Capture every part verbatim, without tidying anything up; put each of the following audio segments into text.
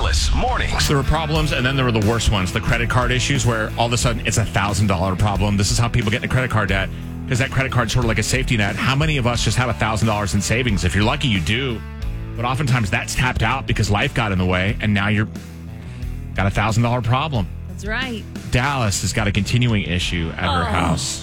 Dallas Mornings. There were problems, and then there were the worst ones, the credit card issues, where all of a sudden it's a one thousand dollars problem. This is how people get into credit card debt, because that credit card's sort of like a safety net. How many of us just have one thousand dollars in savings? If you're lucky, you do. But oftentimes that's tapped out because life got in the way, and now you're got a one thousand dollars problem. That's right. Dallas has got a continuing issue at her Oh. house.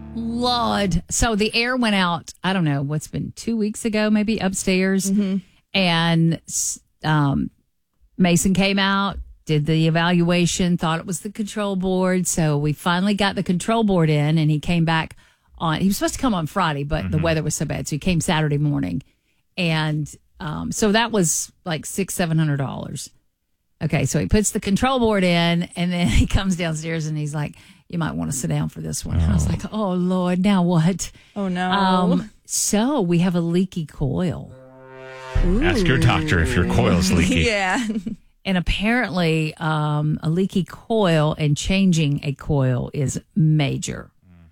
Lord. So the air went out, I don't know, what's been two weeks ago, maybe upstairs. Mm-hmm. And um, Mason came out, did the evaluation, thought it was the control board. So we finally got the control board in, and he came back on, he was supposed to come on Friday, but mm-hmm. the weather was so bad. So he came Saturday morning. And um, so that was like six, seven hundred dollars. Okay, so he puts the control board in, and then he comes downstairs and he's like, you might want to sit down for this one. Oh. I was like, oh, Lord, now what? Oh, no. Um, so we have a leaky coil. Ooh. Ask your doctor if your coil is leaky. Yeah. And apparently um, a leaky coil and changing a coil is major.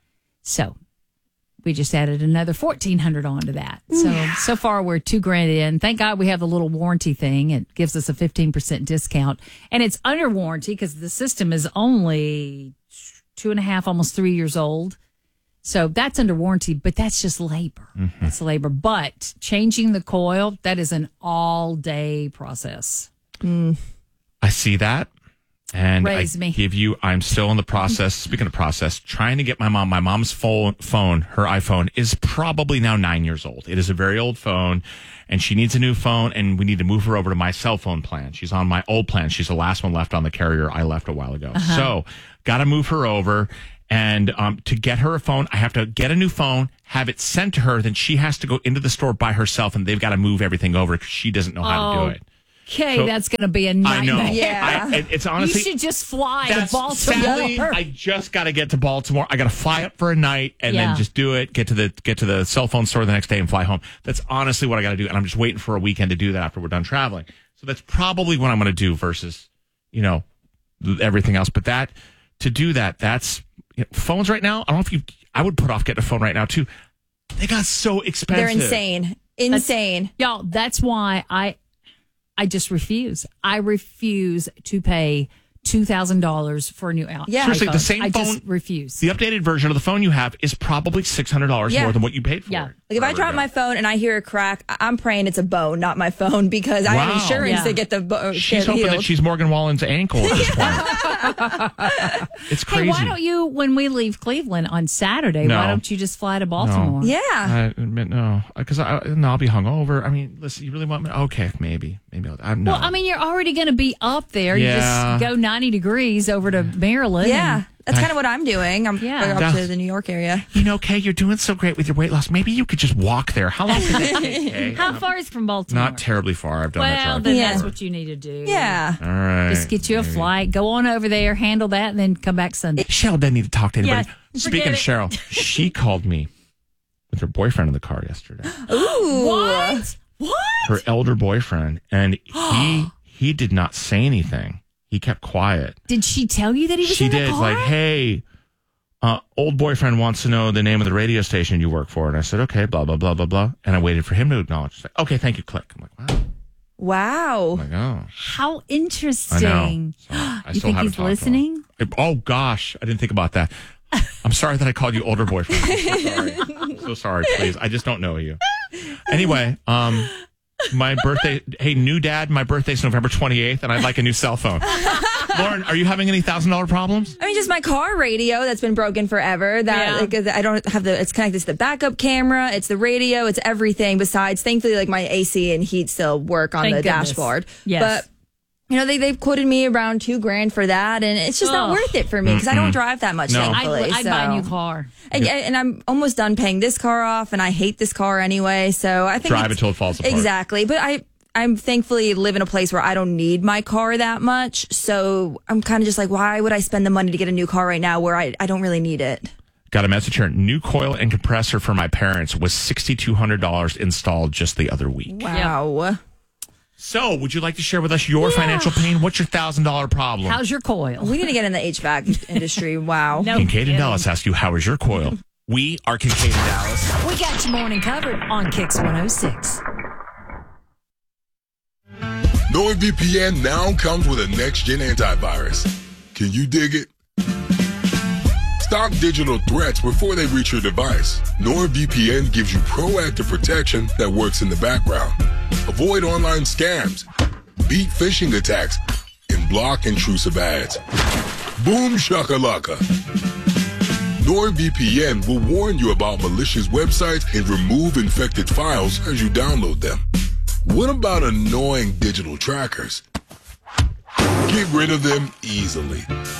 So we just added another fourteen hundred dollars onto that. So, so far we're two grand in. Thank God we have the little warranty thing. It gives us a fifteen percent discount. And it's under warranty because the system is only two and a half, almost three years old. So that's under warranty, but that's just labor. Mm-hmm. That's labor. But changing the coil, that is an all-day process. Mm. I see that. And Raise I me. give you, I'm still in the process, speaking of process, trying to get my mom, my mom's phone, phone, her iPhone is probably now nine years old. It is a very old phone, and she needs a new phone, and we need to move her over to my cell phone plan. She's on my old plan. She's the last one left on the carrier I left a while ago. Uh-huh. So, got to move her over. And um, to get her a phone, I have to get a new phone, have it sent to her. Then she has to go into the store by herself, and they've got to move everything over because she doesn't know how oh, to do it. Okay, So, that's going to be a nightmare. I know. Yeah. I, it, it's honestly. You should just fly to That's Baltimore. sadly, I just got to get to Baltimore. I got to fly up for a night and Yeah. then just do it. Get to the get to the cell phone store the next day and fly home. That's honestly what I got to do, and I'm just waiting for a weekend to do that after we're done traveling. So that's probably what I'm going to do versus, you know, everything else. But that to do that, that's you know, phones right now. I don't know if you. I would put off getting a phone right now too. They got so expensive. They're insane, insane, That's, y'all. That's why I. I just refuse. I refuse to pay two thousand dollars for a new out. Yeah. Seriously, iPhone. the same I phone. just refuse. The updated version of the phone you have is probably six hundred dollars Yeah. more than what you paid for Yeah. it. Like if I drop my phone and I hear a crack, I- I'm praying it's a bone, not my phone, because I have Wow. insurance Yeah. to get the bone. She's hoping that she's Morgan Wallen's ankle at this point. It's crazy. Hey, why don't you, when we leave Cleveland on Saturday, No. why don't you just fly to Baltimore? Yeah. I admit no, because I no, I'll be hungover. I mean, listen, you really want me? Okay, maybe, maybe. I'll, I'm no. Well, I mean, you're already going to be up there. Yeah. You just go ninety degrees over to Maryland. Yeah. and- That's kind of what I'm doing. I'm Yeah. going up to the New York area. you know, Kay, you're doing so great with your weight loss. Maybe you could just walk there. How long can that take, Kay? How far is it from Baltimore? Not terribly far. I've done that Well, drive then Yeah. that's what you need to do. Yeah. All right. Just get you a maybe. flight, go on over there, handle that, and then come back Sunday. Cheryl doesn't need to talk to anybody. Yeah, Speaking of forget Cheryl, she called me with her boyfriend in the car yesterday. Ooh. What? What? Her elder boyfriend, and he he did not say anything. He kept quiet. Did she tell you that he was She in the did. car? Like, hey, uh, old boyfriend wants to know the name of the radio station you work for. And I said, okay, blah, blah, blah, blah, blah. And I waited for him to acknowledge. She's like, okay, thank you, click. I'm like, wow. Wow. I'm like, oh. How I interesting. know. So I You still think haven't he's talked to him. listening? Oh, gosh. I didn't think about that. I'm sorry that I called you older boyfriend. I'm so sorry. I'm so sorry, please. I just don't know you. Anyway, um, my birthday, hey, new dad, my birthday's November twenty-eighth, and I'd like a new cell phone. Lauren, are you having any one thousand dollars problems? I mean, just my car radio that's been broken forever. That Yeah. like, I don't have the. It's connected to the backup camera. It's the radio. It's everything. Besides, thankfully, like my A C and heat still work on Thank the goodness. dashboard. Yes. But you know, they they've quoted me around two grand for that, and it's just not Ugh. worth it for me because I don't drive that much. No. I'd, Thankfully, I'd so. buy a new car. And, and I'm almost done paying this car off, and I hate this car anyway. So I think Drive it's- it till it falls apart. Exactly, but I. I'm thankfully live in a place where I don't need my car that much. So I'm kind of just like, why would I spend the money to get a new car right now where I, I don't really need it? Got a message here. New coil and compressor for my parents was six thousand two hundred dollars installed just the other week. Wow. So, would you like to share with us your Yeah. financial pain? What's your one thousand dollars problem? How's your coil? We need to get in the H V A C industry. Wow. No Kincaid kidding. and Dallas ask you, how is your coil? We are Kincaid and Dallas. We got your morning covered on Kicks one oh six. NordVPN now comes with a next-gen antivirus. Can you dig it? Stop digital threats before they reach your device. NordVPN gives you proactive protection that works in the background. Avoid online scams, beat phishing attacks, and block intrusive ads. Boom shakalaka. NordVPN will warn you about malicious websites and remove infected files as you download them. What about annoying digital trackers? Get rid of them easily.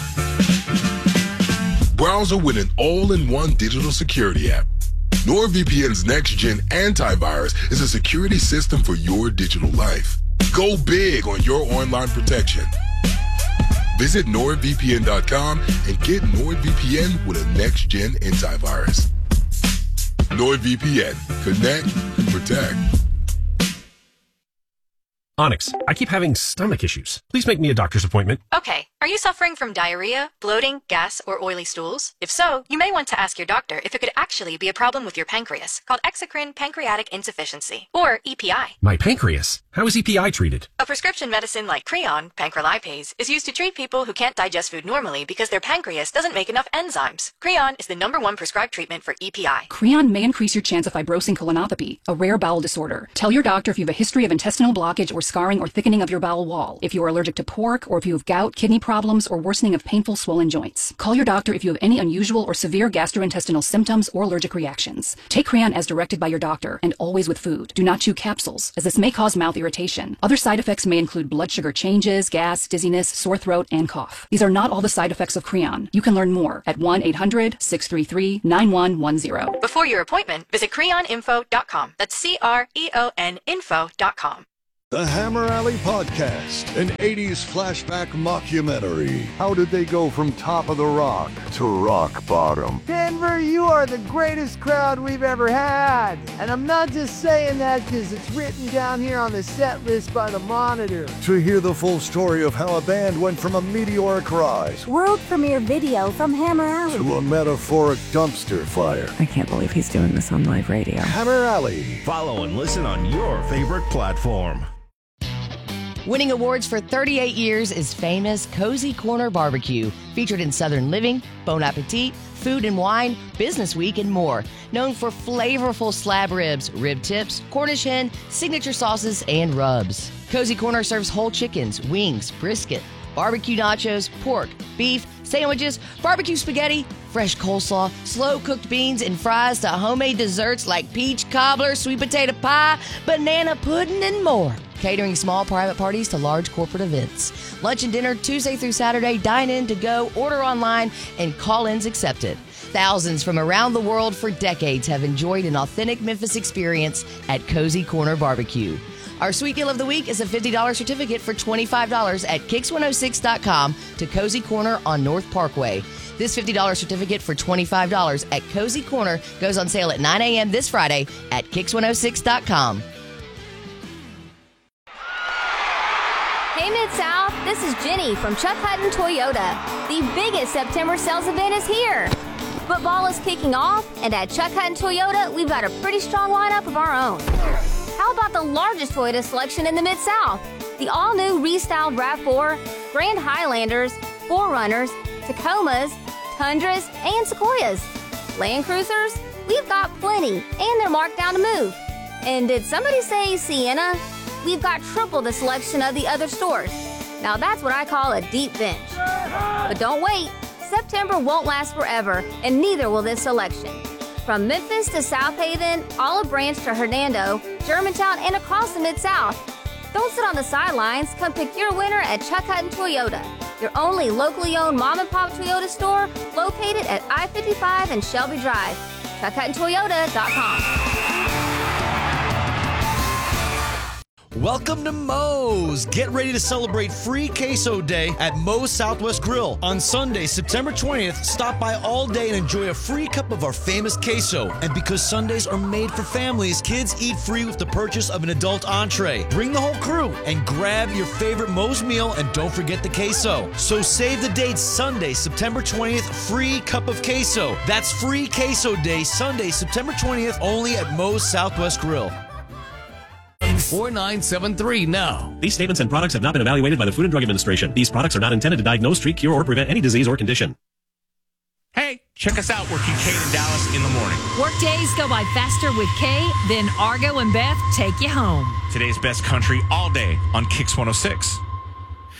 Browser with an all-in-one digital security app. NordVPN's next-gen antivirus is a security system for your digital life. Go big on your online protection. Visit nord V P N dot com and get NordVPN with a next-gen antivirus. NordVPN. Connect and protect. Onyx, I keep having stomach issues. Please make me a doctor's appointment. Okay. Are you suffering from diarrhea, bloating, gas, or oily stools? If so, you may want to ask your doctor if it could actually be a problem with your pancreas, called exocrine pancreatic insufficiency, or E P I. My pancreas? How is E P I treated? A prescription medicine like Creon, pancrelipase, is used to treat people who can't digest food normally because their pancreas doesn't make enough enzymes. Creon is the number one prescribed treatment for E P I. Creon may increase your chance of fibrosing colonopathy, a rare bowel disorder. Tell your doctor if you have a history of intestinal blockage or scarring or thickening of your bowel wall, if you are allergic to pork, or if you have gout, kidney problems, or worsening of painful swollen joints. Call your doctor if you have any unusual or severe gastrointestinal symptoms or allergic reactions. Take Creon as directed by your doctor, and always with food. Do not chew capsules, as this may cause mouth irritation. Other side effects may include blood sugar changes, gas, dizziness, sore throat, and cough. These are not all the side effects of Creon. You can learn more at one eight hundred, six three three, nine one one zero. Before your appointment, visit creon info dot com. That's C R E O N info dot com. The Hammer Alley Podcast, an eighties flashback mockumentary. How did they go from top of the rock to rock bottom? Denver, you are the greatest crowd we've ever had. And I'm not just saying that because it's written down here on the set list by the Monitor. To hear the full story of how a band went from a meteoric rise, world premiere video from Hammer Alley, to a metaphoric dumpster fire. I can't believe he's doing this on live radio. Hammer Alley. Follow and listen on your favorite platform. Winning awards for thirty-eight years is famous Cozy Corner Barbecue, featured in Southern Living, Bon Appetit, Food and Wine, Business Week, and more. Known for flavorful slab ribs, rib tips, Cornish hen, signature sauces, and rubs. Cozy Corner serves whole chickens, wings, brisket, barbecue nachos, pork, beef, sandwiches, barbecue spaghetti, fresh coleslaw, slow-cooked beans and fries to homemade desserts like peach cobbler, sweet potato pie, banana pudding, and more. Catering small private parties to large corporate events. Lunch and dinner Tuesday through Saturday, dine in to go, order online, and call-ins accepted. Thousands from around the world for decades have enjoyed an authentic Memphis experience at Cozy Corner Barbecue. Our sweet deal of the week is a fifty dollars certificate for twenty-five dollars at kicks one oh six dot com to Cozy Corner on North Parkway. This fifty dollars certificate for twenty-five dollars at Cozy Corner goes on sale at nine a.m. this Friday at kicks one oh six dot com. Hey Mid-South, this is Jenny from Chuck Hutton Toyota. The biggest September sales event is here. Football is kicking off, and at Chuck Hutton Toyota, we've got a pretty strong lineup of our own. How about the largest Toyota selection in the Mid-South? The all-new restyled RAV four, Grand Highlanders, four runners, Tacomas, Tundras, and Sequoias. Land Cruisers? We've got plenty, and they're marked down to move. And did somebody say Sienna? We've got triple the selection of the other stores. Now that's what I call a deep bench. But don't wait. September won't last forever, and neither will this selection. From Memphis to South Haven, Olive Branch to Hernando, Germantown, and across the Mid-South. Don't sit on the sidelines. Come pick your winner at Chuck Hutton Toyota, your only locally owned mom-and-pop Toyota store located at I fifty-five and Shelby Drive. chuck hutton toyota dot com. Welcome to Moe's. Get ready to celebrate Free Queso Day at Moe's Southwest Grill. On Sunday, September twentieth, stop by all day and enjoy a free cup of our famous queso. And because Sundays are made for families, kids eat free with the purchase of an adult entree. Bring the whole crew and grab your favorite Moe's meal, and don't forget the queso. So save the date, Sunday, September twentieth, free cup of queso. That's Free Queso Day, Sunday, September twentieth, only at Moe's Southwest Grill. four nine seven three now. These statements and products have not been evaluated by the Food and Drug Administration. These products are not intended to diagnose, treat, cure, or prevent any disease or condition. Hey, check us out. We're Kincaid and Dallas in the morning. Workdays go by faster with Kay, then Argo and Beth take you home. Today's best country all day on Kix one oh six.